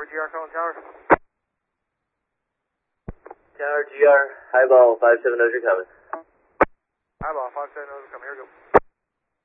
GR, calling tower. Tower GR, highball 570 coming. Highball 570